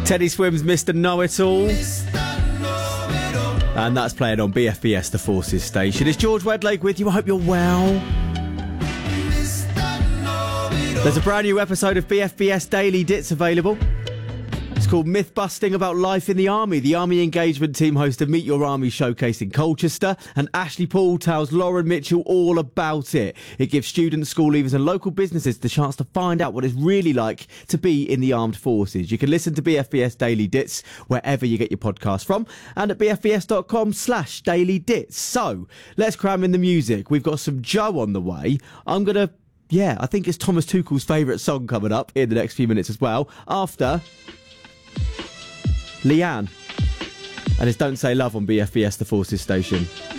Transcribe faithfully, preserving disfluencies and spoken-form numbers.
Teddy Swims, Mister Know-It-All. And that's playing on B F B S, the Forces station. It's George Wedlake with you. I hope you're well. There's a brand new episode of B F B S Daily Dits available. It's called Myth Busting About Life in the Army. The Army Engagement Team host a Meet Your Army showcase in Colchester, and Ashley Paul tells Lauren Mitchell all about it. It gives students, school leavers and local businesses the chance to find out what it's really like to be in the armed forces. You can listen to B F B S Daily Dits wherever you get your podcast from, and at bfbs.com slash daily dits. So, let's cram in the music. We've got some Joe on the way. I'm going to, yeah, I think it's Thomas Tuchel's favourite song coming up in the next few minutes as well. After Leanne, and it's Don't Say Love on B F B S, the Forces station.